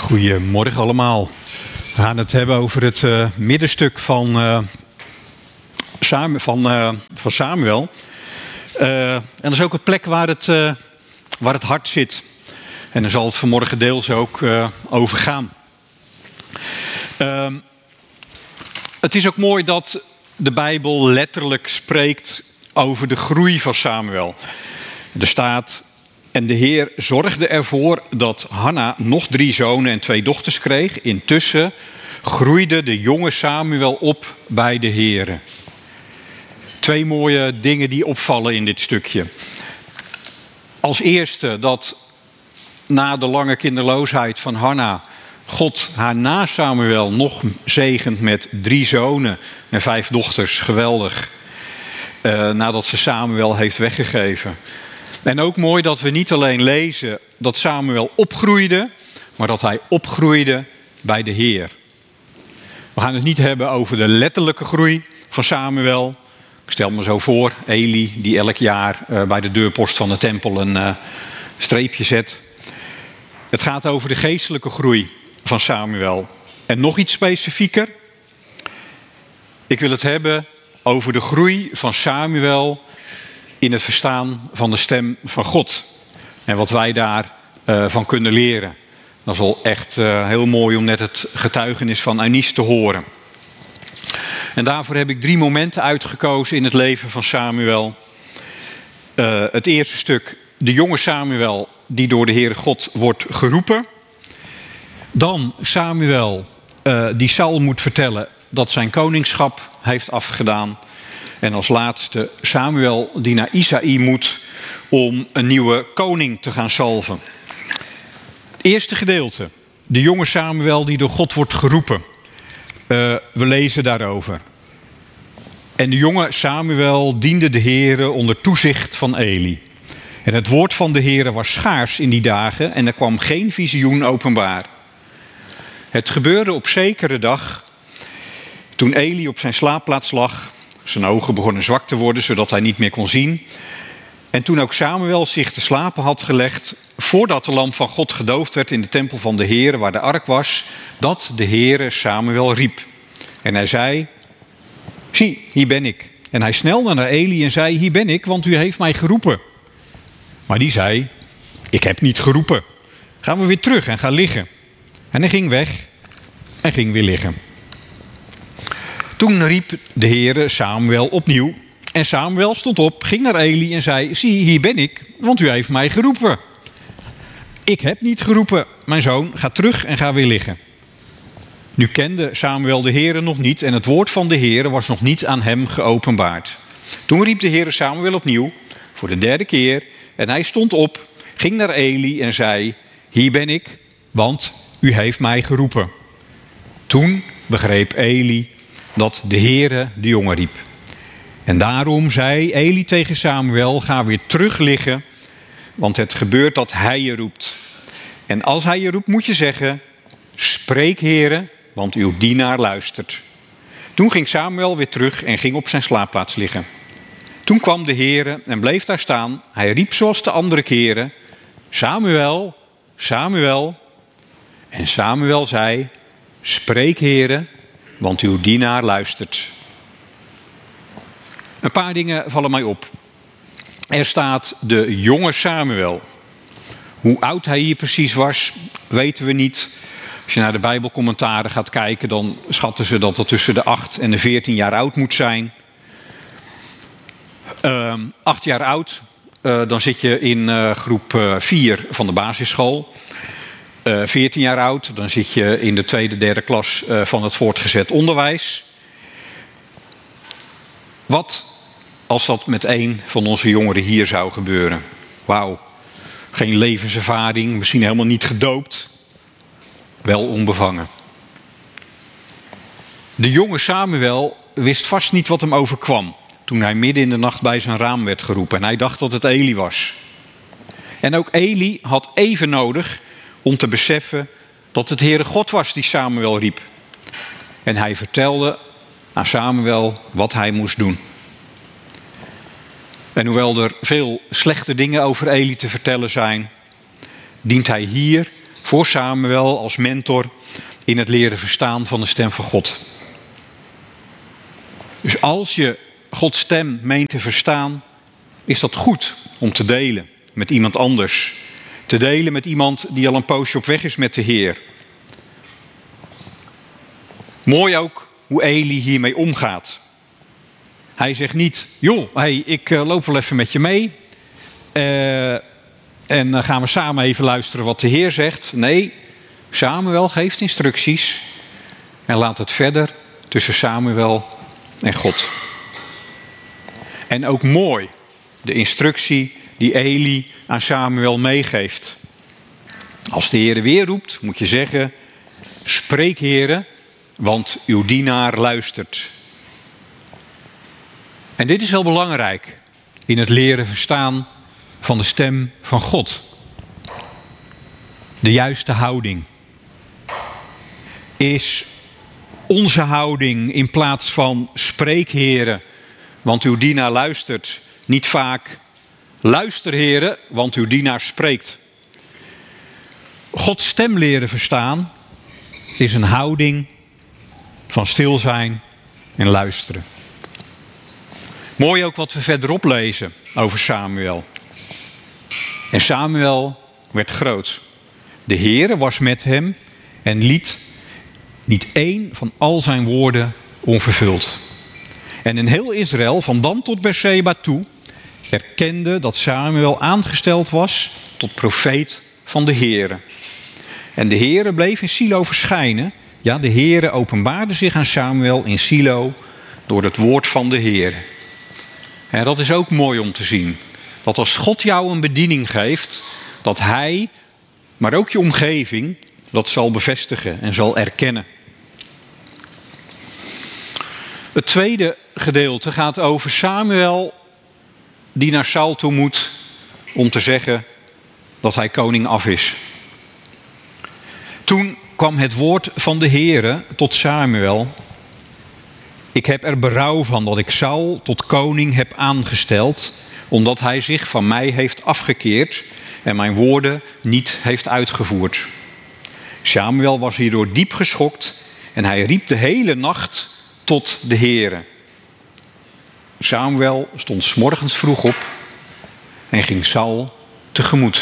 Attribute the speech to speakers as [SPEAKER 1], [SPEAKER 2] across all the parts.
[SPEAKER 1] Goedemorgen allemaal. We gaan het hebben over het middenstuk van Samuel. En dat is ook een plek waar het hart zit. En daar zal het vanmorgen deels ook over gaan. Het is ook mooi dat de Bijbel letterlijk spreekt over de groei van Samuel. Er staat: en de Heer zorgde ervoor dat Hanna nog 3 zonen en 2 dochters kreeg. Intussen groeide de jonge Samuel op bij de Heer. 2 mooie dingen die opvallen in dit stukje. Als eerste dat na de lange kinderloosheid van Hanna God haar na Samuel nog zegent met 3 zonen en 5 dochters. Geweldig. Nadat ze Samuel heeft weggegeven. En ook mooi dat we niet alleen lezen dat Samuel opgroeide, maar dat hij opgroeide bij de Heer. We gaan het niet hebben over de letterlijke groei van Samuel. Ik stel me zo voor, Eli die elk jaar bij de deurpost van de tempel een streepje zet. Het gaat over de geestelijke groei van Samuel. En nog iets specifieker. Ik wil het hebben over de groei van Samuel in het verstaan van de stem van God. En wat wij daarvan kunnen leren. Dat is wel echt heel mooi om net het getuigenis van Eunice te horen. En daarvoor heb ik 3 momenten uitgekozen in het leven van Samuel. Het eerste stuk, de jonge Samuel die door de Heere God wordt geroepen. Dan Samuel die Saul moet vertellen dat zijn koningschap heeft afgedaan. En als laatste Samuel die naar Isaï moet om een nieuwe koning te gaan salven. Het eerste gedeelte, de jonge Samuel die door God wordt geroepen. We lezen daarover. En de jonge Samuel diende de Heere onder toezicht van Eli. En het woord van de Heere was schaars in die dagen en er kwam geen visioen openbaar. Het gebeurde op zekere dag, toen Eli op zijn slaapplaats lag. Zijn ogen begonnen zwak te worden, zodat hij niet meer kon zien. En toen ook Samuel zich te slapen had gelegd, voordat de lamp van God gedoofd werd in de tempel van de Heere, waar de ark was, dat de Heere Samuel riep. En hij zei: zie, hier ben ik. En hij snelde naar Eli en zei: hier ben ik, want u heeft mij geroepen. Maar die zei: ik heb niet geroepen. Gaan we weer terug en ga liggen. En hij ging weg en ging weer liggen. Toen riep de Heere Samuel opnieuw. En Samuel stond op, ging naar Eli en zei: zie, hier ben ik, want u heeft mij geroepen. Ik heb niet geroepen, mijn zoon, ga terug en ga weer liggen. Nu kende Samuel de Heere nog niet en het woord van de Heere was nog niet aan hem geopenbaard. Toen riep de Heere Samuel opnieuw, voor de 3e keer, en hij stond op, ging naar Eli en zei: hier ben ik, want u heeft mij geroepen. Toen begreep Eli dat de Heere de jongen riep. En daarom zei Eli tegen Samuel: ga weer terug liggen, want het gebeurt dat hij je roept. En als hij je roept moet je zeggen: spreek Heere, want uw dienaar luistert. Toen ging Samuel weer terug en ging op zijn slaapplaats liggen. Toen kwam de Heere en bleef daar staan. Hij riep zoals de andere keren: Samuel, Samuel. En Samuel zei: spreek Heere, want uw dienaar luistert. Een paar dingen vallen mij op. Er staat de jonge Samuel. Hoe oud hij hier precies was, weten we niet. Als je naar de Bijbelcommentaren gaat kijken, dan schatten ze dat het tussen de 8 en de 14 jaar oud moet zijn. 8 jaar oud, dan zit je in groep 4 van de basisschool. 14 jaar oud, dan zit je in de 2e, 3e klas van het voortgezet onderwijs. Wat als dat met een van onze jongeren hier zou gebeuren? Wauw, geen levenservaring, misschien helemaal niet gedoopt. Wel onbevangen. De jonge Samuel wist vast niet wat hem overkwam toen hij midden in de nacht bij zijn raam werd geroepen. En hij dacht dat het Eli was. En ook Eli had even nodig om te beseffen dat het Heere God was die Samuel riep. En hij vertelde aan Samuel wat hij moest doen. En hoewel er veel slechte dingen over Eli te vertellen zijn, dient hij hier voor Samuel als mentor in het leren verstaan van de stem van God. Dus als je Gods stem meent te verstaan, is dat goed om te delen met iemand anders. Te delen met iemand die al een poosje op weg is met de Heer. Mooi ook hoe Eli hiermee omgaat. Hij zegt niet, joh, ik loop wel even met je mee. En dan gaan we samen even luisteren wat de Heer zegt. Nee, Samuel geeft instructies en laat het verder tussen Samuel en God. En ook mooi, de instructie die Eli aan Samuel meegeeft. Als de Heer weer roept, moet je zeggen, spreek Heere, want uw dienaar luistert. En dit is wel belangrijk in het leren verstaan van de stem van God. De juiste houding. Is onze houding in plaats van spreek Heere, want uw dienaar luistert, niet vaak luister Heere, want uw dienaar spreekt. Gods stem leren verstaan is een houding van stil zijn en luisteren. Mooi ook wat we verderop lezen over Samuel. En Samuel werd groot. De Heere was met hem en liet niet één van al zijn woorden onvervuld. En in heel Israël, van Dan tot Beersheba toe, erkende dat Samuel aangesteld was tot profeet van de Heere. En de Heere bleef in Silo verschijnen. Ja, de Heere openbaarde zich aan Samuel in Silo door het woord van de Heere. En dat is ook mooi om te zien. Dat als God jou een bediening geeft, dat Hij, maar ook je omgeving, dat zal bevestigen en zal erkennen. Het tweede gedeelte gaat over Samuel die naar Saul toe moet om te zeggen dat hij koning af is. Toen kwam het woord van de Heere tot Samuel. Ik heb er berouw van dat ik Saul tot koning heb aangesteld, omdat hij zich van mij heeft afgekeerd en mijn woorden niet heeft uitgevoerd. Samuel was hierdoor diep geschokt en hij riep de hele nacht tot de Heere. Samuel stond 's morgens vroeg op en ging Saul tegemoet.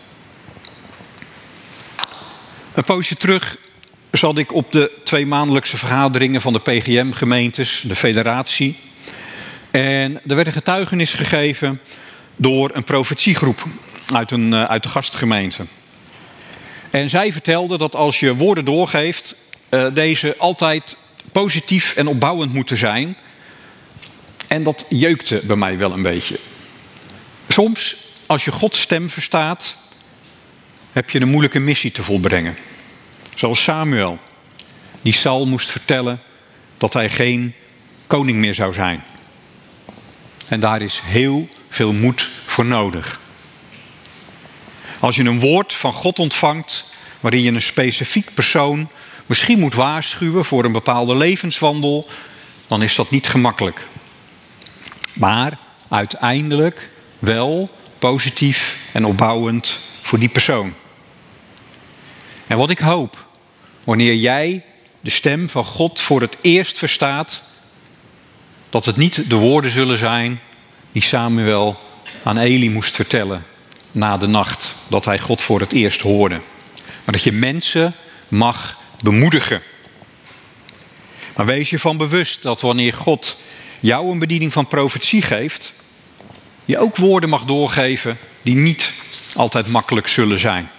[SPEAKER 1] Een poosje terug zat ik op de 2-maandelijkse vergaderingen van de PGM-gemeentes, de federatie. En er werd een getuigenis gegeven door een profetiegroep uit de gastgemeente. En zij vertelde dat als je woorden doorgeeft, deze altijd positief en opbouwend moeten zijn. En dat jeukte bij mij wel een beetje. Soms, als je Gods stem verstaat, heb je een moeilijke missie te volbrengen. Zoals Samuel, die Saul moest vertellen dat hij geen koning meer zou zijn. En daar is heel veel moed voor nodig. Als je een woord van God ontvangt, waarin je een specifiek persoon misschien moet waarschuwen voor een bepaalde levenswandel, dan is dat niet gemakkelijk. Maar uiteindelijk wel positief en opbouwend voor die persoon. En wat ik hoop, wanneer jij de stem van God voor het eerst verstaat, dat het niet de woorden zullen zijn die Samuel aan Eli moest vertellen na de nacht dat hij God voor het eerst hoorde. Maar dat je mensen mag bemoedigen. Maar wees je van bewust dat wanneer God jou een bediening van profetie geeft, je ook woorden mag doorgeven die niet altijd makkelijk zullen zijn.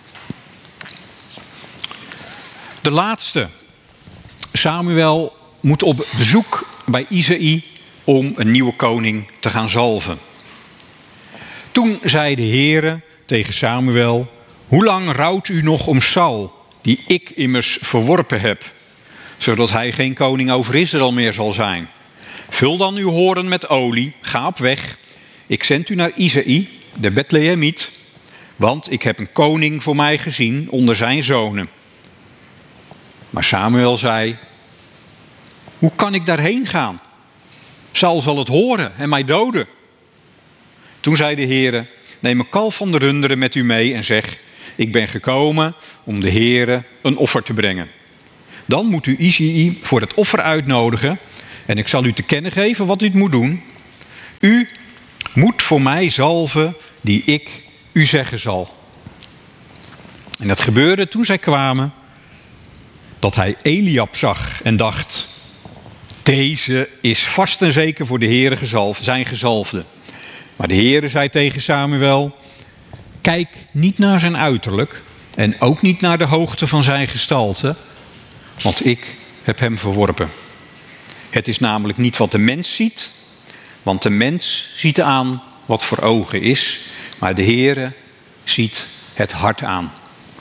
[SPEAKER 1] De laatste. Samuel moet op bezoek bij Isaïe om een nieuwe koning te gaan zalven. Toen zei de Heere tegen Samuel: hoe lang rouwt u nog om Saul, die ik immers verworpen heb, zodat hij geen koning over Israël meer zal zijn? Vul dan uw horen met olie, ga op weg. Ik zend u naar Isaïe, de Bethlehemiet, want ik heb een koning voor mij gezien onder zijn zonen. Maar Samuel zei: hoe kan ik daarheen gaan? Saul zal het horen en mij doden. Toen zei de Heere: neem een kalf van de runderen met u mee en zeg: ik ben gekomen om de Heere een offer te brengen. Dan moet u Isaïe voor het offer uitnodigen en ik zal u te kennen geven wat u moet doen. U moet voor mij zalven die ik u zeggen zal. En het gebeurde toen zij kwamen dat hij Eliab zag en dacht: deze is vast en zeker voor de Heere gezalfd, zijn gezalfde. Maar de Heere zei tegen Samuel: kijk niet naar zijn uiterlijk en ook niet naar de hoogte van zijn gestalte, want ik heb hem verworpen. Het is namelijk niet wat de mens ziet, want de mens ziet aan wat voor ogen is, maar de Heere ziet het hart aan.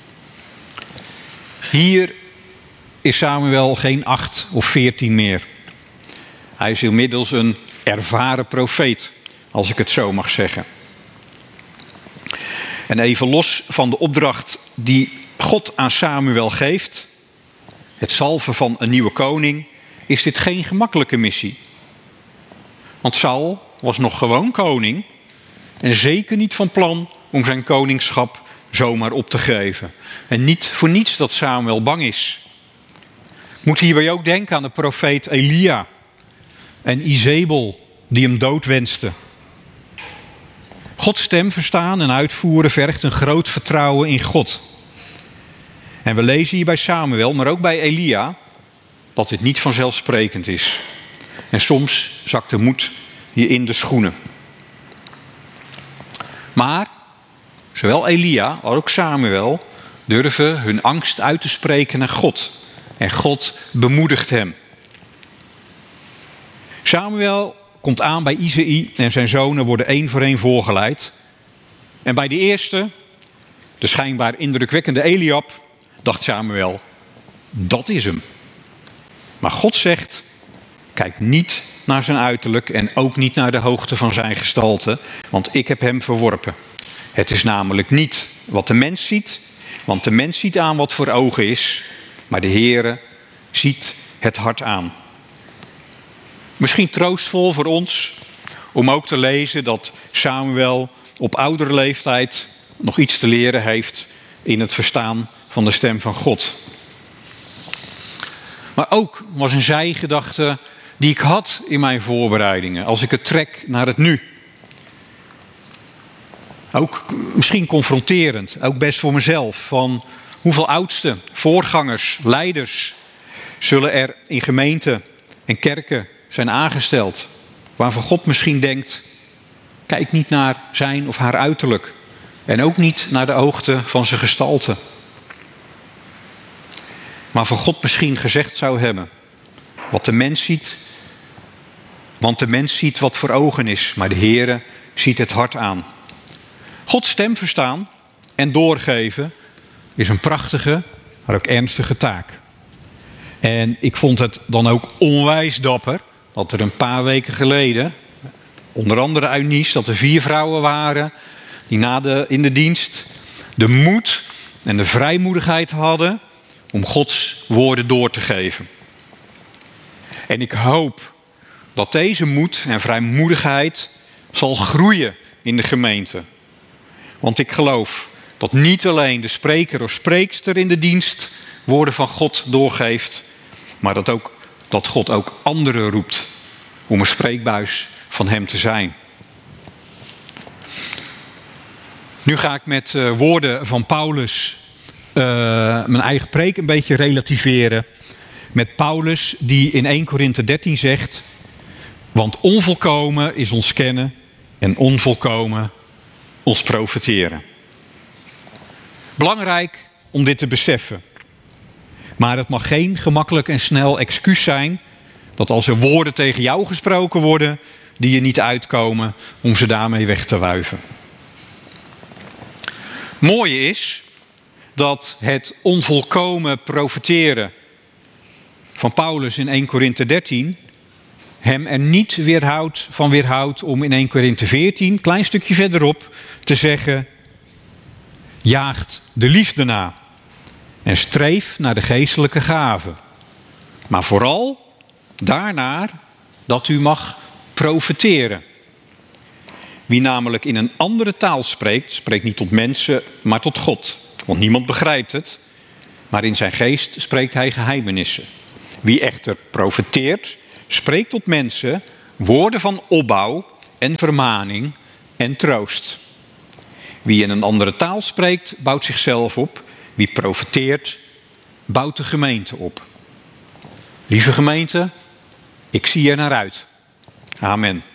[SPEAKER 1] Hier is Samuel geen 8 of 14 meer. Hij is inmiddels een ervaren profeet, als ik het zo mag zeggen. En even los van de opdracht die God aan Samuel geeft, het zalven van een nieuwe koning, is dit geen gemakkelijke missie. Want Saul was nog gewoon koning en zeker niet van plan om zijn koningschap zomaar op te geven. En niet voor niets dat Samuel bang is. Ik moet hierbij ook denken aan de profeet Elia en Izebel die hem dood wenste. Gods stem verstaan en uitvoeren vergt een groot vertrouwen in God. En we lezen hier bij Samuel, maar ook bij Elia, dat dit niet vanzelfsprekend is. En soms zakt de moed je in de schoenen. Maar zowel Elia als ook Samuel durven hun angst uit te spreken naar God. En God bemoedigt hem. Samuel komt aan bij Isaïe en zijn zonen worden één voor één voorgeleid. En bij de eerste, de schijnbaar indrukwekkende Eliab, dacht Samuel: dat is hem. Maar God zegt: kijk niet naar zijn uiterlijk en ook niet naar de hoogte van zijn gestalte, want ik heb hem verworpen. Het is namelijk niet wat de mens ziet, want de mens ziet aan wat voor ogen is, maar de Heere ziet het hart aan. Misschien troostvol voor ons om ook te lezen dat Samuel op oudere leeftijd nog iets te leren heeft in het verstaan van de stem van God. Maar ook was een zijgedachte die ik had in mijn voorbereidingen, als ik het trek naar het nu. Ook misschien confronterend, ook best voor mezelf, van hoeveel oudsten, voorgangers, leiders zullen er in gemeenten en kerken zijn aangesteld, waarvan God misschien denkt: kijk niet naar zijn of haar uiterlijk en ook niet naar de hoogte van zijn gestalte. Maar van God misschien gezegd zou hebben: wat de mens ziet, want de mens ziet wat voor ogen is, maar de Heere ziet het hart aan. Gods stem verstaan en doorgeven is een prachtige, maar ook ernstige taak. En ik vond het dan ook onwijs dapper dat er een paar weken geleden, onder andere uit Nice, dat er 4 vrouwen waren die in de dienst de moed en de vrijmoedigheid hadden om Gods woorden door te geven. En ik hoop dat deze moed en vrijmoedigheid zal groeien in de gemeente. Want ik geloof dat niet alleen de spreker of spreekster in de dienst woorden van God doorgeeft, maar dat God ook anderen roept om een spreekbuis van hem te zijn. Nu ga ik met woorden van Paulus mijn eigen preek een beetje relativeren. Met Paulus die in 1 Korinthe 13 zegt: want onvolkomen is ons kennen en onvolkomen ons profiteren. Belangrijk om dit te beseffen. Maar het mag geen gemakkelijk en snel excuus zijn dat als er woorden tegen jou gesproken worden die je niet uitkomen, om ze daarmee weg te wuiven. Mooie is dat het onvolkomen profiteren van Paulus in 1 Korinthe 13 hem er niet weerhoudt om in 1 Korinthe 14, klein stukje verderop, te zeggen: jaagt de liefde na en streef naar de geestelijke gaven. Maar vooral daarnaar dat u mag profiteren. Wie namelijk in een andere taal spreekt, spreekt niet tot mensen, maar tot God. want niemand begrijpt het, maar in zijn geest spreekt hij geheimenissen. Wie echter profeteert, spreekt tot mensen woorden van opbouw en vermaning en troost. Wie in een andere taal spreekt, bouwt zichzelf op. Wie profeteert, bouwt de gemeente op. Lieve gemeente, ik zie er naar uit. Amen.